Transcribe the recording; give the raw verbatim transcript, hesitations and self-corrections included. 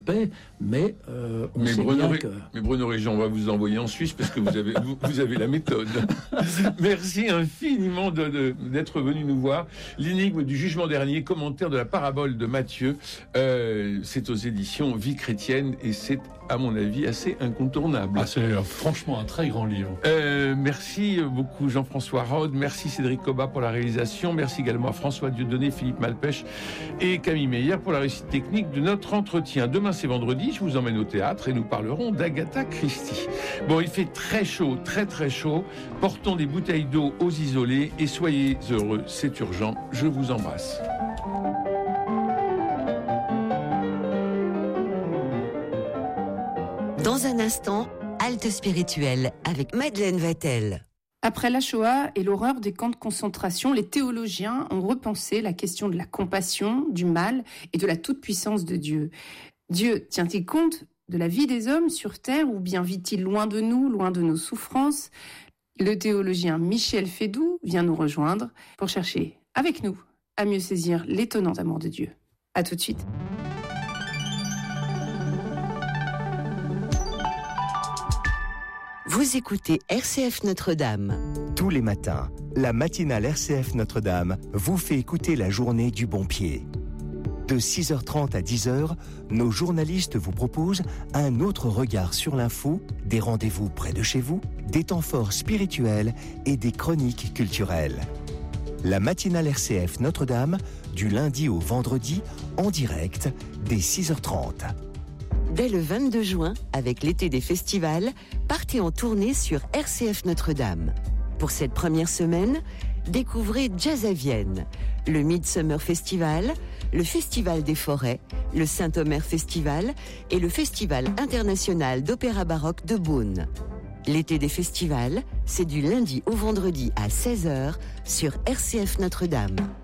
paix, mais euh, on mais sait Bruno, bien que... Mais Bruno Régent, on va vous envoyer en Suisse parce que vous avez, vous, vous avez la méthode. Merci infiniment de, de, d'être venu nous voir. L'énigme du jugement dernier, commentaire de la parabole de Matthieu. Euh, c'est aux éditions Vie chrétienne et c'est, à mon avis, assez incontournable. Ah, c'est euh, franchement un très grand livre. Euh, merci beaucoup Jean-François Rode, merci Cédric Cobat pour la réalisation, merci également à François Dieudonné, Philippe Malpêche et Camille Meyer pour la réussite technique de notre entretien. Demain c'est vendredi, je vous emmène au théâtre et nous parlerons d'Agatha Christie. Bon, il fait très chaud, très très chaud, portons des bouteilles d'eau aux isolés et soyez heureux, c'est urgent, je vous embrasse. Dans un instant, halte spirituelle avec Madeleine Vatel. Après la Shoah et l'horreur des camps de concentration, les théologiens ont repensé la question de la compassion, du mal et de la toute-puissance de Dieu. Dieu tient-il compte de la vie des hommes sur Terre ou bien vit-il loin de nous, loin de nos souffrances ? Le théologien Michel Fédoux vient nous rejoindre pour chercher, avec nous, à mieux saisir l'étonnant amour de Dieu. À tout de suite. Vous écoutez R C F Notre-Dame. Tous les matins, la matinale R C F Notre-Dame vous fait écouter la journée du bon pied. De six heures trente à dix heures, nos journalistes vous proposent un autre regard sur l'info, des rendez-vous près de chez vous, des temps forts spirituels et des chroniques culturelles. La matinale R C F Notre-Dame, du lundi au vendredi, en direct, dès six heures trente. Dès le vingt-deux juin, avec l'été des festivals, partez en tournée sur R C F Notre-Dame. Pour cette première semaine, découvrez Jazz à Vienne, le Midsummer Festival, le Festival des Forêts, le Saint-Omer Festival et le Festival international d'opéra baroque de Beaune. L'été des festivals, c'est du lundi au vendredi à seize heures sur R C F Notre-Dame.